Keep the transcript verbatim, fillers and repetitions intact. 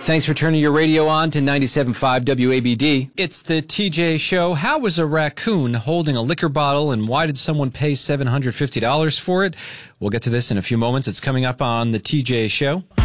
Thanks for turning your radio on to ninety-seven point five W A B D. It's the T J Show. How was a raccoon holding a liquor bottle, and why did someone pay seven hundred fifty dollars for it? We'll get to this in a few moments. It's coming up on the T J Show.